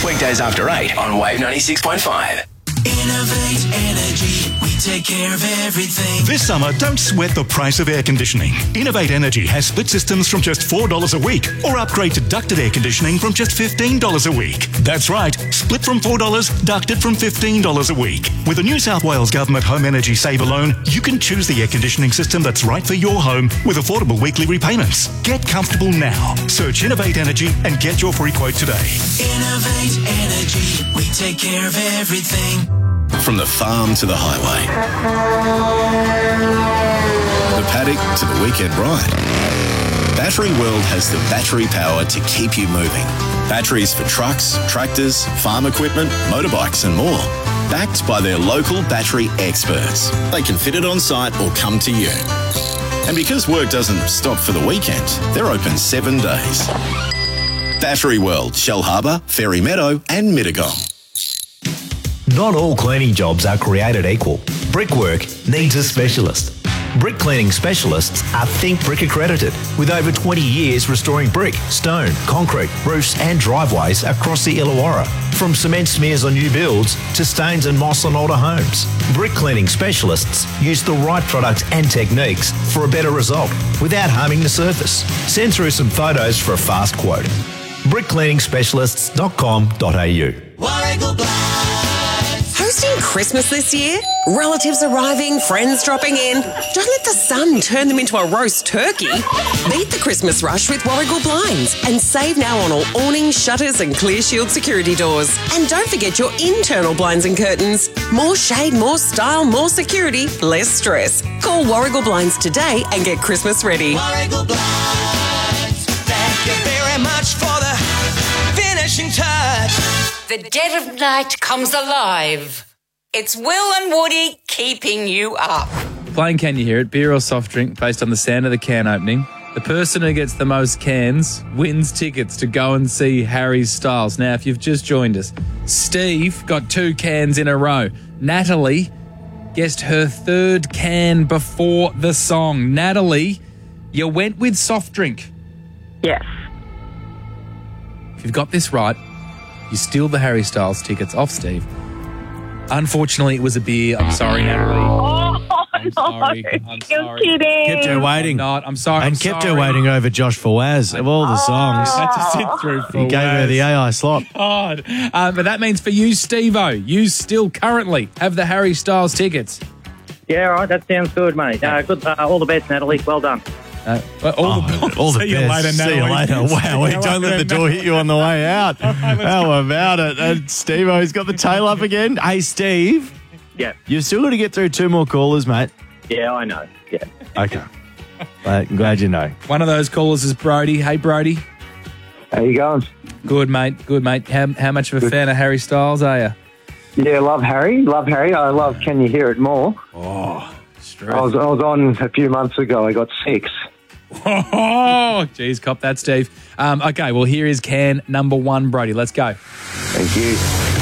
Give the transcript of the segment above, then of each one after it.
Weekdays after 8 on Wave 96.5. Innovate Energy, we take care of everything. This summer, don't sweat the price of air conditioning. Innovate Energy has split systems from just $4 a week, or upgrade to ducted air conditioning from just $15 a week. That's right, split from $4, ducted from $15 a week. With the New South Wales Government Home Energy Saver Loan, you can choose the air conditioning system that's right for your home with affordable weekly repayments. Get comfortable now. Search Innovate Energy and get your free quote today. Innovate Energy, we take care of everything. From the farm to the highway, the paddock to the weekend ride, Battery World has the battery power to keep you moving. Batteries for trucks, tractors, farm equipment, motorbikes and more. Backed by their local battery experts. They can fit it on site or come to you. And because work doesn't stop for the weekend, they're open 7 days. Battery World, Shell Harbour, Fairy Meadow and Mittagong. Not all cleaning jobs are created equal. Brickwork needs a specialist. Brick cleaning specialists are Think Brick accredited, with over 20 years restoring brick, stone, concrete, roofs and driveways across the Illawarra. From cement smears on new builds to stains and moss on older homes. Brick cleaning specialists use the right product and techniques for a better result without harming the surface. Send through some photos for a fast quote. brickcleaningspecialists.com.au. Warragul Blinds. Hosting Christmas this year? Relatives arriving, friends dropping in? Don't let the sun turn them into a roast turkey. Beat the Christmas rush with Warragul Blinds and save now on all awnings, shutters and clear shield security doors. And don't forget your internal blinds and curtains. More shade, more style, more security, less stress. Call Warragul Blinds today and get Christmas ready. Warragul Blinds. Thank you very much for the finishing touch. The dead of night comes alive. It's Will and Woody keeping you up. Playing Can You Hear It, beer or soft drink based on the sound of the can opening. The person who gets the most cans wins tickets to go and see Harry Styles. Now, if you've just joined us, Steve got 2 cans in a row. Natalie guessed her 3rd can before the song. Natalie, you went with soft drink. Yes. If you've got this right, you steal the Harry Styles tickets off Steve. Unfortunately, it was a beer. I'm sorry, Natalie. I'm sorry. You're kidding. Kept her waiting. I'm sorry. And kept her waiting over Josh Fawaz of all the songs. I had to sit through He gave her the AI slot. God. But that means for you, Steve-O, you still currently have the Harry Styles tickets. Yeah, all right. That sounds good, mate. Good. All the best, Natalie. Well done. All the See you best. later, Natalie. See you later. Wow, don't let the door hit you on the way out. How about it? And Steve-O's got the tail up again. Hey, Steve. Yeah. You've still got to get through 2 more callers, mate. Yeah, I know. Yeah. Okay. I'm glad you know. One of those callers is Brody. Hey, Brody. How you going? Good, mate. Good, mate. How much of a fan of Harry Styles are you? Yeah, love Harry. I love Can You Hear It more. Oh, straight. I was on a few months ago. I got 6. Oh, geez, cop that, Steve. Okay, well, here is can number 1, Brody. Let's go. Thank you.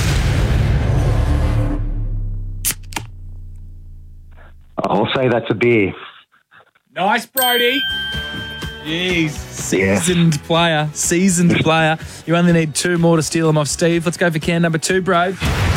I'll say that's a beer. Nice, Brody. Jeez, seasoned player. You only need 2 more to steal them off Steve. Let's go for can number 2, bro.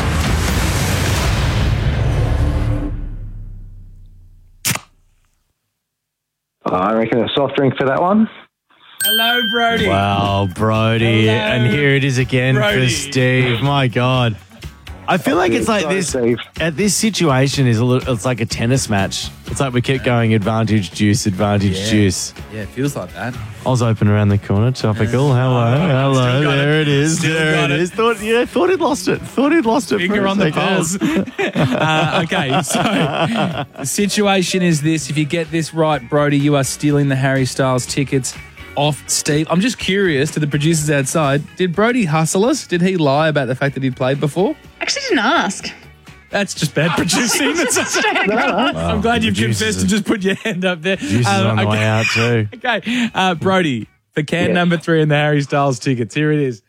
I reckon a soft drink for that one. Hello, Brody. Wow, Brody. Hello. And here it is again Brody. for Steve. My God. I feel like it's like this. At this situation is it's like a tennis match. It's like we kept going advantage juice. Yeah, it feels like that. I was open around the corner. Topical. Hello. There it is. Thought he'd lost it. Finger on the pulse. Okay, so the situation is this. If you get this right, Brody, you are stealing the Harry Styles tickets off Steve. I'm just curious to the producers outside. Did Brody hustle us? Did he lie about the fact that he'd played before? Actually didn't ask. That's just bad producing. I'm glad you've confessed and just put your hand up there. Juice is on the way out too. Okay, Brody, for can number 3 in the Harry Styles tickets. Here it is.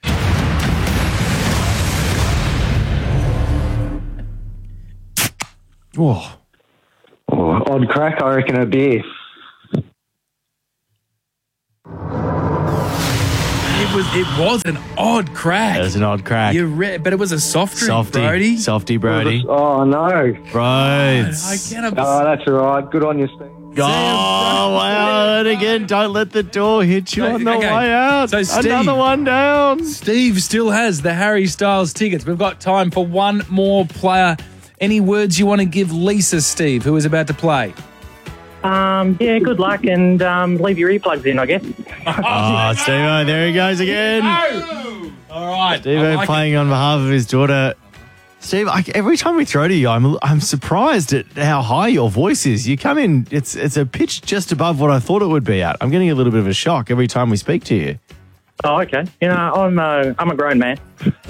Oh. Odd crack, I reckon a beer. It was an odd crack. It was an odd crack. But it was a soft drink, Brody. Softy, Brody. Oh, no. Bro. Oh, that's all right. Good on you, Steve. Oh, wow. And again, don't let the door hit you on the way out. So Steve, another one down. Steve still has the Harry Styles tickets. We've got time for one more player. Any words you want to give Lisa, Steve, who is about to play? Yeah, good luck and leave your earplugs in, I guess. Oh, Steve-O, there he goes again. All right. Steve-O playing on behalf of his daughter. Steve, every time we throw to you, I'm surprised at how high your voice is. You come in, it's a pitch just above what I thought it would be at. I'm getting a little bit of a shock every time we speak to you. Oh, okay. You know, I'm a grown man.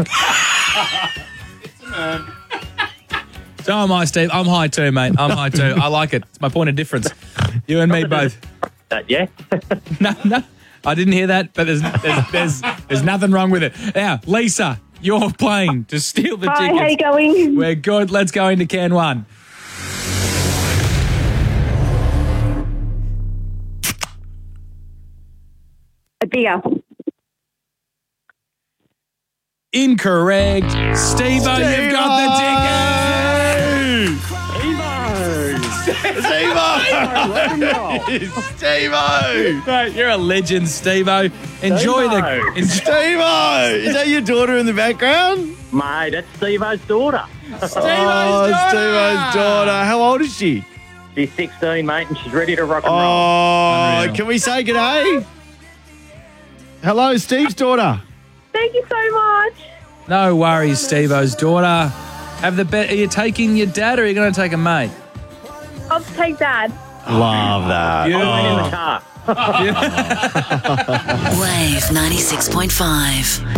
So am I, Steve. I'm high too, mate. I'm high too. I like it. It's my point of difference. You and me both. Yeah. No, I didn't hear that, but there's nothing wrong with it. Now, Lisa, you're playing to steal the tickets. Hi, how you going? We're good. Let's go into Can 1. A beer. Incorrect. Steve-O, you've got the tickets. Steve-O! Mate, you're a legend, Steve-O. Enjoy Steve-O! Is that your daughter in the background? Mate, that's Steve-O's daughter. Steve-O's daughter. How old is she? She's 16, mate, and she's ready to rock and roll. Oh, Unreal. can we say g'day? Hello, Steve's daughter. Thank you so much. No worries, Steve-O's daughter. Have the bet. Are you taking your dad or are you going to take a mate? I'll take Dad. Love that. Yeah. I'm in the car. Wave 96.5.